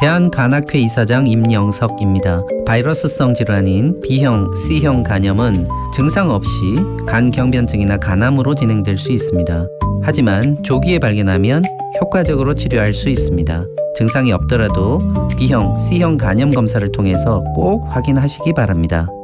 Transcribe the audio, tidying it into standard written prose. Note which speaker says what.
Speaker 1: 대한간학회 이사장 임영석입니다. 바이러스성 질환인 B형, C형 간염은 증상 없이 간경변증이나 간암으로 진행될 수 있습니다. 하지만 조기에 발견하면 효과적으로 치료할 수 있습니다. 증상이 없더라도 B형, C형 간염 검사를 통해서 꼭 확인하시기 바랍니다.